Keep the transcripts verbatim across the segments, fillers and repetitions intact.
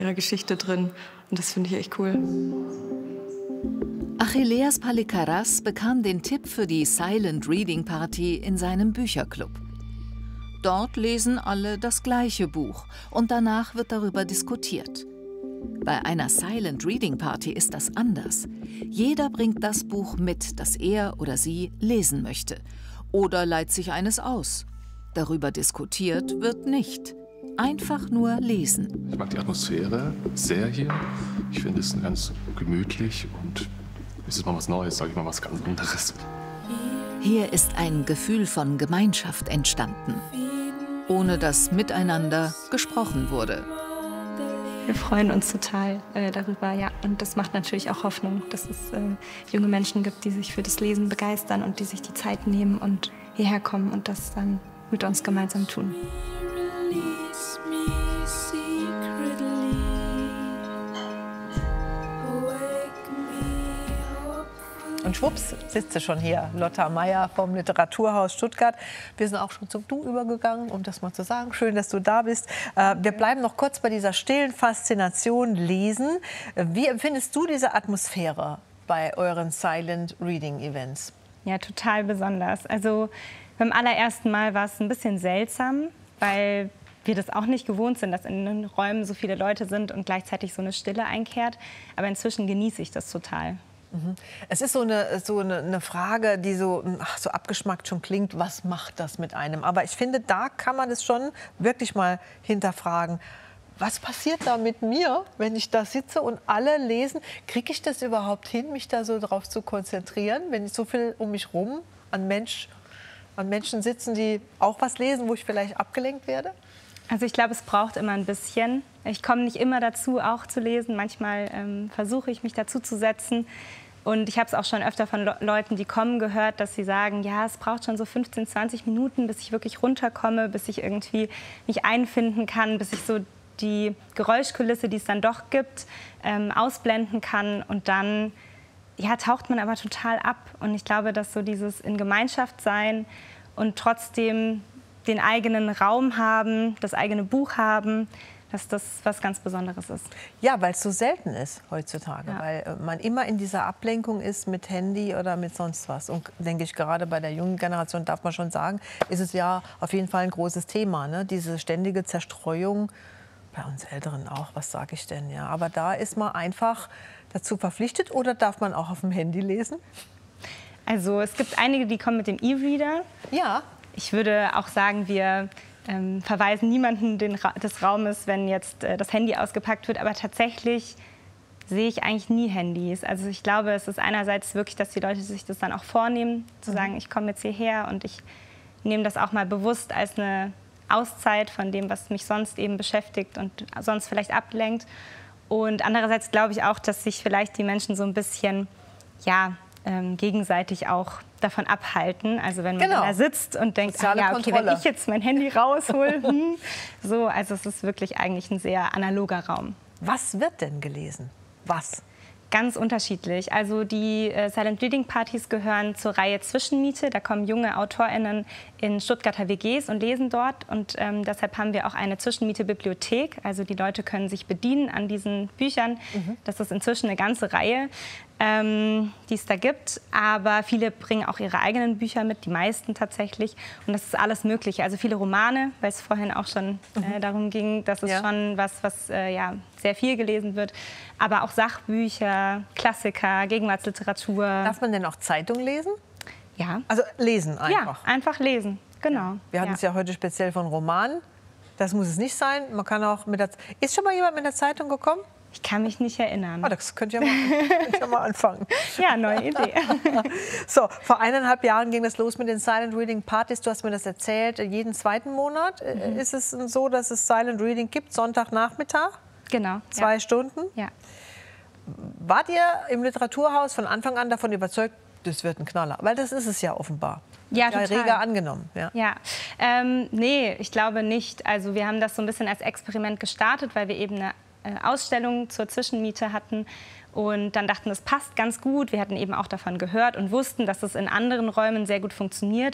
ihrer Geschichte drin. Und das finde ich echt cool. Achilleas Palikaras bekam den Tipp für die Silent Reading Party in seinem Bücherclub. Dort lesen alle das gleiche Buch und danach wird darüber diskutiert. Bei einer Silent Reading Party ist das anders. Jeder bringt das Buch mit, das er oder sie lesen möchte. Oder leiht sich eines aus. Darüber diskutiert wird nicht. Einfach nur lesen. Ich mag die Atmosphäre sehr hier. Ich finde es ganz gemütlich und es ist mal was Neues, sage ich mal was ganz anderes. Hier ist ein Gefühl von Gemeinschaft entstanden, ohne dass miteinander gesprochen wurde. Wir freuen uns total äh, darüber, ja. Und das macht natürlich auch Hoffnung, dass es äh, junge Menschen gibt, die sich für das Lesen begeistern und die sich die Zeit nehmen und hierher kommen und das dann mit uns gemeinsam tun. Und schwupps sitzt sie schon hier, Lotta Meyer vom Literaturhaus Stuttgart. Wir sind auch schon zum Du übergegangen, um das mal zu sagen. Schön, dass du da bist. Äh, wir bleiben noch kurz bei dieser stillen Faszination Lesen. Wie empfindest du diese Atmosphäre bei euren Silent Reading Events? Ja, total besonders. Also beim allerersten Mal war es ein bisschen seltsam, weil wir das auch nicht gewohnt sind, dass in den Räumen so viele Leute sind und gleichzeitig so eine Stille einkehrt. Aber inzwischen genieße ich das total. Es ist so eine, so eine, eine Frage, die so, ach, so abgeschmackt schon klingt, was macht das mit einem? Aber ich finde, da kann man es schon wirklich mal hinterfragen. Was passiert da mit mir, wenn ich da sitze und alle lesen? Kriege ich das überhaupt hin, mich da so drauf zu konzentrieren, wenn ich so viel um mich rum an, Mensch, an Menschen sitzen, die auch was lesen, wo ich vielleicht abgelenkt werde? Also ich glaube, es braucht immer ein bisschen. Ich komme nicht immer dazu, auch zu lesen. Manchmal ähm, versuche ich, mich dazu zu setzen. Und ich habe es auch schon öfter von Le Leuten, die kommen, gehört, dass sie sagen, ja, es braucht schon so fünfzehn, zwanzig Minuten, bis ich wirklich runterkomme, bis ich irgendwie mich einfinden kann, bis ich so die Geräuschkulisse, die es dann doch gibt, ähm, ausblenden kann. Und dann ja, taucht man aber total ab. Und ich glaube, dass so dieses in Gemeinschaft sein und trotzdem den eigenen Raum haben, das eigene Buch haben, dass das was ganz Besonderes ist. Ja, weil es so selten ist heutzutage, Ja. weil man immer in dieser Ablenkung ist mit Handy oder mit sonst was. Und denke ich, gerade bei der jungen Generation, darf man schon sagen, ist es ja auf jeden Fall ein großes Thema, ne? Diese ständige Zerstreuung, bei uns Älteren auch, was sage ich denn? Ja, aber da ist man einfach dazu verpflichtet, oder darf man auch auf dem Handy lesen? Also es gibt einige, die kommen mit dem E-Reader. Ja. Ich würde auch sagen, wir ähm, verweisen niemanden den Ra des Raumes, wenn jetzt äh, das Handy ausgepackt wird. Aber tatsächlich sehe ich eigentlich nie Handys. Also ich glaube, es ist einerseits wirklich, dass die Leute sich das dann auch vornehmen, zu sagen, ich komme jetzt hierher und ich nehme das auch mal bewusst als eine Auszeit von dem, was mich sonst eben beschäftigt und sonst vielleicht ablenkt. Und andererseits glaube ich auch, dass sich vielleicht die Menschen so ein bisschen, ja, ähm, gegenseitig auch davon abhalten. Also wenn man Genau. da sitzt und denkt, ah, ja, okay, wenn ich jetzt mein Handy raushol, hm, so, also es ist wirklich eigentlich ein sehr analoger Raum. Was wird denn gelesen? Was? Ganz unterschiedlich. Also die äh, Silent Reading Partys gehören zur Reihe Zwischenmiete. Da kommen junge AutorInnen in Stuttgarter W Gs und lesen dort. Und ähm, deshalb haben wir auch eine Zwischenmiete-Bibliothek. Also die Leute können sich bedienen an diesen Büchern. Mhm. Das ist inzwischen eine ganze Reihe, ähm, die es da gibt. Aber viele bringen auch ihre eigenen Bücher mit, die meisten tatsächlich. Und das ist alles Mögliche. Also viele Romane, weil es vorhin auch schon äh, darum ging. Das ist Ja. schon was, was äh, ja, sehr viel gelesen wird. Aber auch Sachbücher, Klassiker, Gegenwartsliteratur. Darf man denn auch Zeitung lesen? Ja. Also lesen einfach? Ja, einfach lesen, genau. Wir hatten ja. es ja heute speziell von Romanen. Das muss es nicht sein. Man kann auch mit der... Ist schon mal jemand mit der Zeitung gekommen? Ich kann mich nicht erinnern. Oh, das könnt ihr, mal, könnt ihr mal anfangen. Ja, neue Idee. So, vor eineinhalb Jahren ging das los mit den Silent Reading Partys. Du hast mir das erzählt. Jeden zweiten Monat mhm. ist es so, dass es Silent Reading gibt, Sonntagnachmittag? Genau. Zwei ja. Stunden? Ja. Wart ihr im Literaturhaus von Anfang an davon überzeugt, das wird ein Knaller? Weil das ist es ja offenbar. Ja, ja total. Reger angenommen. Ja. Ja, ähm, nee, ich glaube nicht. Also wir haben das so ein bisschen als Experiment gestartet, weil wir eben eine äh, Ausstellung zur Zwischenmiete hatten. Und dann dachten, das passt ganz gut. Wir hatten eben auch davon gehört und wussten, dass es in anderen Räumen sehr gut funktioniert.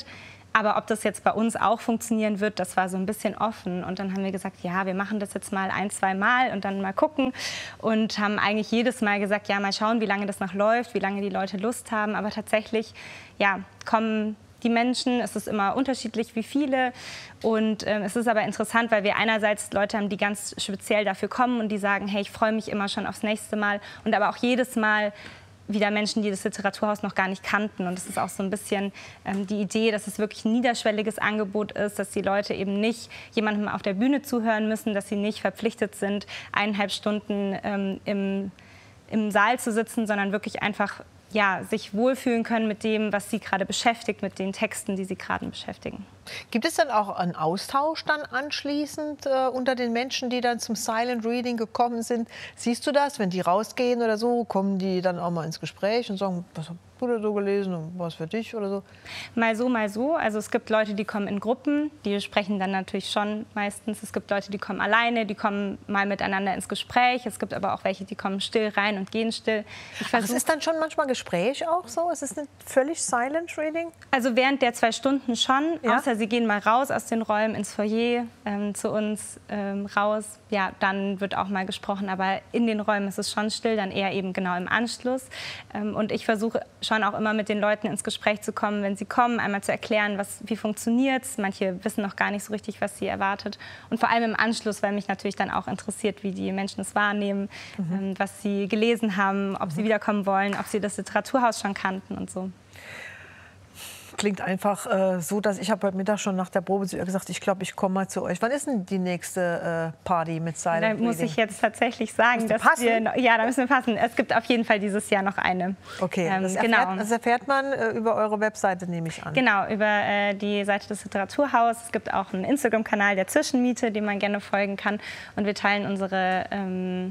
Aber ob das jetzt bei uns auch funktionieren wird, das war so ein bisschen offen. Und dann haben wir gesagt, ja, wir machen das jetzt mal ein, zwei Mal und dann mal gucken. Und haben eigentlich jedes Mal gesagt, ja, mal schauen, wie lange das noch läuft, wie lange die Leute Lust haben. Aber tatsächlich, ja, kommen die Menschen. Es ist immer unterschiedlich, wie viele. Und äh, es ist aber interessant, weil wir einerseits Leute haben, die ganz speziell dafür kommen und die sagen, hey, ich freue mich immer schon aufs nächste Mal. Und aber auch jedes Mal wieder Menschen, die das Literaturhaus noch gar nicht kannten. Und es ist auch so ein bisschen ähm, die Idee, dass es wirklich ein niederschwelliges Angebot ist, dass die Leute eben nicht jemandem auf der Bühne zuhören müssen, dass sie nicht verpflichtet sind, eineinhalb Stunden ähm, im, im Saal zu sitzen, sondern wirklich einfach ja, sich wohlfühlen können mit dem, was sie gerade beschäftigt, mit den Texten, die sie gerade beschäftigen. Gibt es dann auch einen Austausch dann anschließend äh, unter den Menschen, die dann zum Silent Reading gekommen sind? Siehst du das, wenn die rausgehen oder so, kommen die dann auch mal ins Gespräch und sagen, was hast du da so gelesen und was für dich oder so? Mal so, mal so. Also es gibt Leute, die kommen in Gruppen, die sprechen dann natürlich schon meistens. Es gibt Leute, die kommen alleine, die kommen mal miteinander ins Gespräch. Es gibt aber auch welche, die kommen still rein und gehen still. Ich Ach, es ist dann schon manchmal Gespräch auch so? Es ist nicht völlig Silent Reading? Also während der zwei Stunden schon, ja? außer sie gehen mal raus aus den Räumen ins Foyer, ähm, zu uns ähm, raus. Ja, dann wird auch mal gesprochen, aber in den Räumen ist es schon still, dann eher eben genau im Anschluss. Ähm, und ich versuche schon auch immer mit den Leuten ins Gespräch zu kommen, wenn sie kommen, einmal zu erklären, was, wie funktioniert es. Manche wissen noch gar nicht so richtig, was sie erwartet. Und vor allem im Anschluss, weil mich natürlich dann auch interessiert, wie die Menschen es wahrnehmen, mhm. ähm, was sie gelesen haben, ob mhm. sie wiederkommen wollen, ob sie das Literaturhaus schon kannten und so. Klingt einfach äh, so, dass ich habe heute Mittag schon nach der Probe zu ihr gesagt, ich glaube, ich komme mal zu euch. Wann ist denn die nächste äh, Party mit Silent Reading? Da muss ich jetzt tatsächlich sagen, dass passen? wir, ja, da müssen wir passen. Es gibt auf jeden Fall dieses Jahr noch eine. Okay, ähm, das, erfährt, genau. das erfährt man äh, über eure Webseite, nehme ich an. Genau, über äh, die Seite des Literaturhauses. Es gibt auch einen Instagram-Kanal der Zwischenmiete, dem man gerne folgen kann. Und wir teilen unsere, ähm,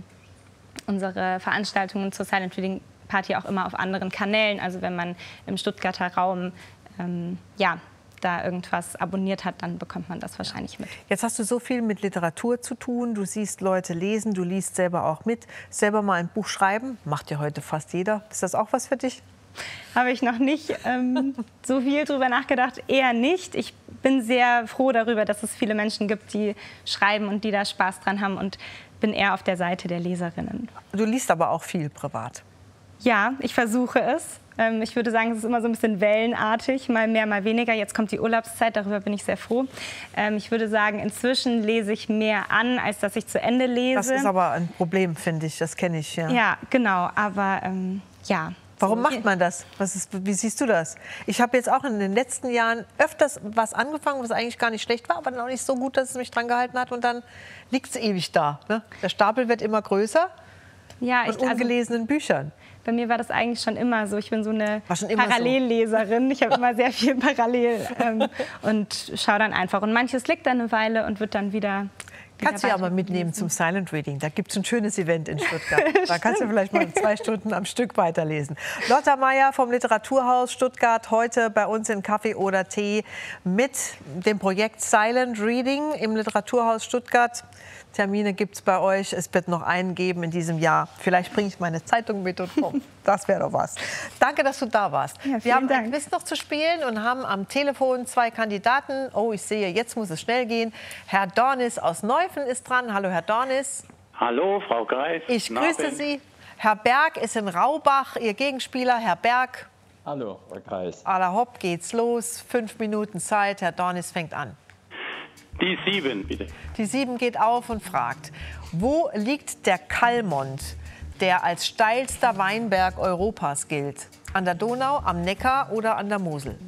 unsere Veranstaltungen zur Silent Reading Party auch immer auf anderen Kanälen. Also wenn man im Stuttgarter Raum Ähm, ja, da irgendwas abonniert hat, dann bekommt man das wahrscheinlich mit. Jetzt hast du so viel mit Literatur zu tun. Du siehst Leute lesen, du liest selber auch mit. Selber mal ein Buch schreiben, macht ja heute fast jeder. Ist das auch was für dich? Habe ich noch nicht ähm, so viel drüber nachgedacht. Eher nicht. Ich bin sehr froh darüber, dass es viele Menschen gibt, die schreiben und die da Spaß dran haben. Und bin eher auf der Seite der Leserinnen. Du liest aber auch viel privat. Ja, ich versuche es. Ich würde sagen, es ist immer so ein bisschen wellenartig, mal mehr, mal weniger. Jetzt kommt die Urlaubszeit, darüber bin ich sehr froh. Ich würde sagen, inzwischen lese ich mehr an, als dass ich zu Ende lese. Das ist aber ein Problem, finde ich. Das kenne ich, ja. Ja, genau. Aber ähm, ja. Warum macht man das? Was ist, wie siehst du das? Ich habe jetzt auch in den letzten Jahren öfters was angefangen, was eigentlich gar nicht schlecht war, aber dann auch nicht so gut, dass es mich dran gehalten hat. Und dann liegt es ewig da. Ne? Der Stapel wird immer größer ja, ich, an ungelesenen also, Büchern. Bei mir war das eigentlich schon immer so. Ich bin so eine immer Parallelleserin. So. Ich habe immer sehr viel parallel ähm, und schaue dann einfach. Und manches liegt dann eine Weile und wird dann wieder... Kannst du ja mal mitnehmen zum Silent Reading. Da gibt es ein schönes Event in Stuttgart. Da kannst du vielleicht mal zwei Stunden am Stück weiterlesen. Lotta Meier vom Literaturhaus Stuttgart, heute bei uns in Kaffee oder Tee mit dem Projekt Silent Reading im Literaturhaus Stuttgart. Termine gibt es bei euch. Es wird noch einen geben in diesem Jahr. Vielleicht bringe ich meine Zeitung mit und komm. Das wäre doch was. Danke, dass du da warst. Ja, Wir haben Dank. ein Quiz noch zu spielen und haben am Telefon zwei Kandidaten. Oh, ich sehe, jetzt muss es schnell gehen. Herr Dornis aus Neuffen ist dran. Hallo, Herr Dornis. Hallo, Frau Greis. Ich grüße Sie. Herr Berg ist in Raubach, Ihr Gegenspieler. Herr Berg. Hallo, Frau Greis. À la hopp geht's los. Fünf Minuten Zeit. Herr Dornis fängt an. Die sieben, bitte. Die sieben geht auf und fragt, wo liegt der Kallmond, der als steilster Weinberg Europas gilt? An der Donau, am Neckar oder an der Mosel?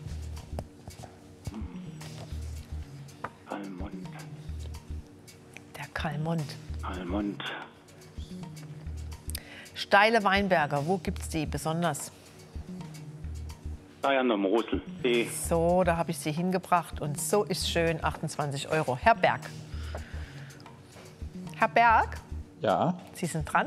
Kallmond. Der Kallmond. Kallmond. Steile Weinberge, wo gibt es die besonders? Da an der Mosel. Die. So, da habe ich Sie hingebracht und so ist schön, achtundzwanzig Euro. Herr Berg. Herr Berg? Ja? Sie sind dran.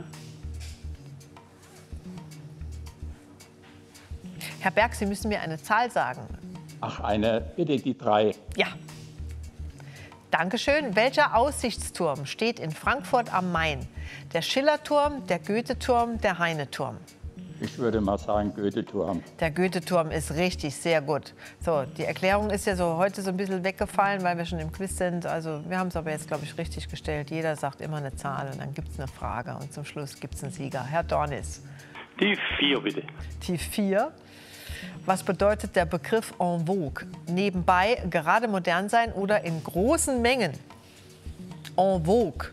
Herr Berg, Sie müssen mir eine Zahl sagen. Ach, eine, bitte die drei. Ja. Dankeschön. Welcher Aussichtsturm steht in Frankfurt am Main? Der Schillerturm, der Goetheturm, der Heineturm? Ich würde mal sagen Goethe-Turm. Der Goethe-Turm ist richtig, sehr gut. So, die Erklärung ist ja so heute so ein bisschen weggefallen, weil wir schon im Quiz sind. Also wir haben es aber jetzt, glaube ich, richtig gestellt. Jeder sagt immer eine Zahl und dann gibt es eine Frage und zum Schluss gibt es einen Sieger. Herr Dornis. Die vier, bitte. Die vier. Was bedeutet der Begriff en vogue? Nebenbei, gerade modern sein oder in großen Mengen? En vogue.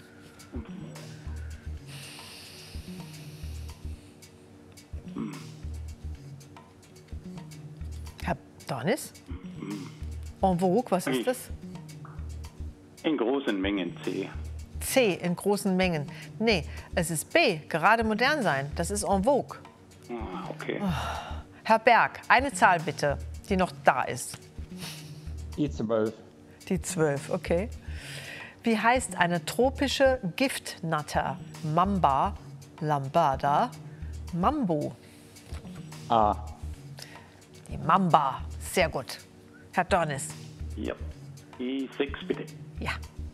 Herr Dornis? En vogue, was ist das? In großen Mengen C. C, in großen Mengen. Nee, es ist B, gerade modern sein. Das ist en vogue. Ah, okay. Herr Berg, eine Zahl bitte, die noch da ist. Die zwölf. Die zwölf, okay. Wie heißt eine tropische Giftnatter? Mamba, Lambada, Mambo. A. Die Mamba, sehr gut. Herr Dornis. Ja. Die sechs, bitte. Ja.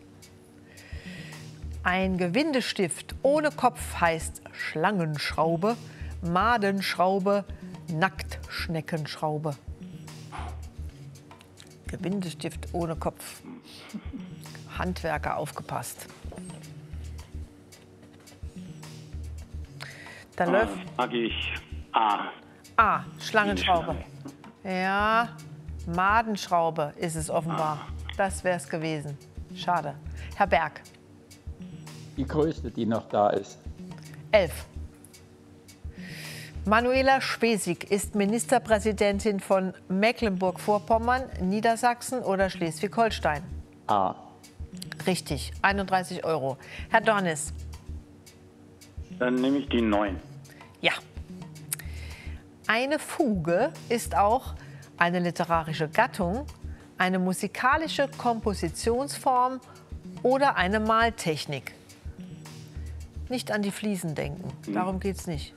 Ein Gewindestift ohne Kopf heißt Schlangenschraube, Madenschraube, Nacktschneckenschraube. Gewindestift ohne Kopf. Handwerker, aufgepasst. Da Ah, läuft sage ich A. A, Schlangenschraube. Die Schlange. Ja, Madenschraube ist es offenbar. Das wäre es gewesen. Schade. Herr Berg. Die größte, die noch da ist. Elf. Manuela Schwesig ist Ministerpräsidentin von Mecklenburg-Vorpommern, Niedersachsen oder Schleswig-Holstein. A. Richtig, einunddreißig Euro. Herr Dornis. Dann nehme ich die neun. Ja. Eine Fuge ist auch eine literarische Gattung, eine musikalische Kompositionsform oder eine Maltechnik. Nicht an die Fliesen denken, darum geht es nicht.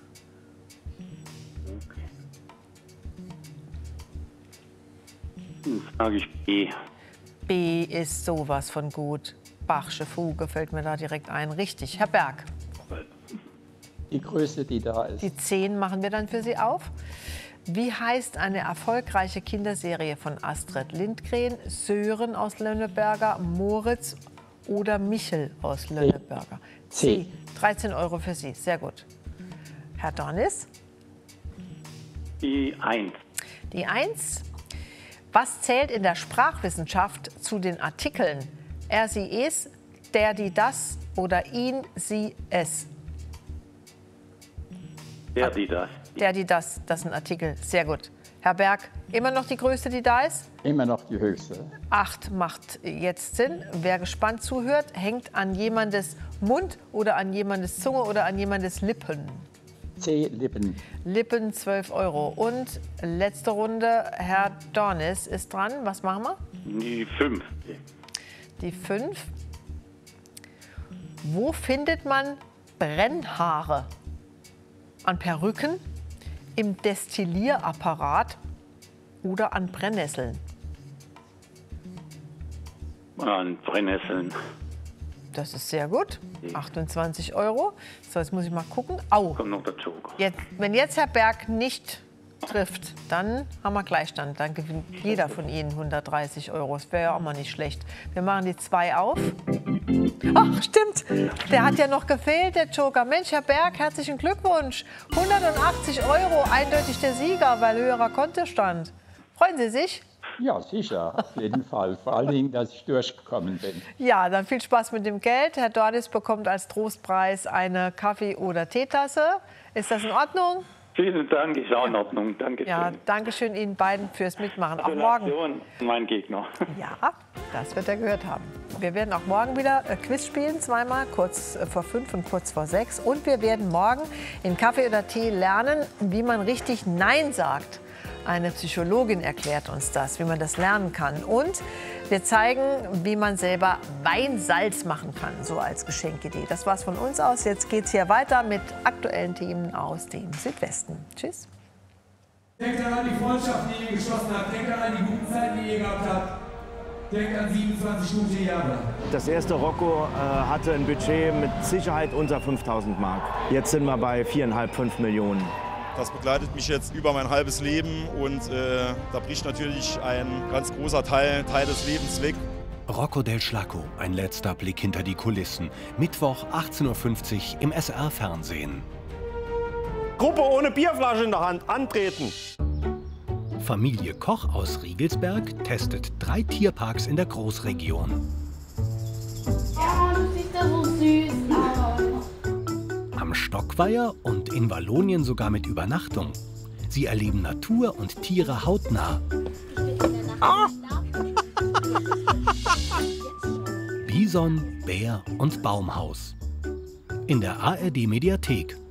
Dann sage ich B. B ist sowas von gut. Bachsche Fuge fällt mir da direkt ein. Richtig. Herr Berg. Die größte, die da ist. Die zehn machen wir dann für Sie auf. Wie heißt eine erfolgreiche Kinderserie von Astrid Lindgren, Sören aus Lönneberger, Moritz oder Michel aus Lönneberger? C. dreizehn Euro für Sie. Sehr gut. Herr Dornis. Die eins. Die eins. Was zählt in der Sprachwissenschaft zu den Artikeln er, sie, es, der, die, das oder ihn, sie, es? Der, die, das. Der, die, das, das sind Artikel. Sehr gut. Herr Berg, immer noch die größte, die da ist? Immer noch die höchste. Acht macht jetzt Sinn. Wer gespannt zuhört, hängt an jemandes Mund oder an jemandes Zunge oder an jemandes Lippen. C. Lippen. Lippen, zwölf Euro. Und letzte Runde, Herr Dornis ist dran. Was machen wir? Die fünf. Die fünf. Wo findet man Brennhaare? An Perücken, im Destillierapparat oder an Brennnesseln? An Brennnesseln. Das ist sehr gut. achtundzwanzig Euro. So, jetzt muss ich mal gucken. Au. Kommt noch dazu. Jetzt, wenn jetzt Herr Berg nicht trifft, dann haben wir Gleichstand. Dann gewinnt jeder von Ihnen hundertdreißig Euro. Das wäre ja auch mal nicht schlecht. Wir machen die zwei auf. Ach, stimmt. Der hat ja noch gefehlt, der Joker. Mensch, Herr Berg, herzlichen Glückwunsch. hundertachtzig Euro, eindeutig der Sieger, weil höherer Kontostand. Freuen Sie sich? Ja, sicher, auf jeden Fall. Vor allen Dingen, dass ich durchgekommen bin. Ja, dann viel Spaß mit dem Geld. Herr Dornis bekommt als Trostpreis eine Kaffee- oder Teetasse. Ist das in Ordnung? Vielen Dank, ist auch in Ordnung. Danke Ja, schön. danke schön Ihnen beiden fürs Mitmachen. Auch morgen. Gratulation, mein Gegner. Ja, das wird er gehört haben. Wir werden auch morgen wieder äh, Quiz spielen, zweimal, kurz äh, vor fünf und kurz vor sechs. Und wir werden morgen in Kaffee oder Tee lernen, wie man richtig Nein sagt. Eine Psychologin erklärt uns das, wie man das lernen kann. Und wir zeigen, wie man selber Weinsalz machen kann, so als Geschenkidee. Das war's von uns aus. Jetzt geht's hier weiter mit aktuellen Themen aus dem Südwesten. Tschüss. Denkt an die Freundschaft, die ihr geschlossen habt. Denkt an die guten Zeiten, die ihr gehabt habt. Denkt an siebenundzwanzig gute Jahre. Das erste Rocco äh, hatte ein Budget mit Sicherheit unter fünftausend Mark. Jetzt sind wir bei viereinhalb, fünf Millionen. Das begleitet mich jetzt über mein halbes Leben und äh, da bricht natürlich ein ganz großer Teil, Teil des Lebens weg. Rocco del Schlacco, ein letzter Blick hinter die Kulissen. Mittwoch achtzehn Uhr fünfzig im S R-Fernsehen. Gruppe ohne Bierflasche in der Hand, antreten! Familie Koch aus Riegelsberg testet drei Tierparks in der Großregion. Ja, du siehst ja so süß aus. Am Stockweiher und in Wallonien sogar mit Übernachtung. Sie erleben Natur und Tiere hautnah. Ah. Bison, Bär und Baumhaus. In der A R D-Mediathek.